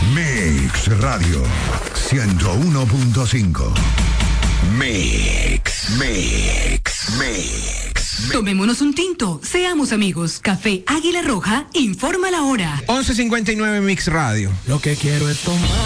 Mix Radio 101.5. Mix. Tomémonos un tinto, seamos amigos. Café Águila Roja informa la hora. 11:59 Mix Radio. Lo que quiero es tomar.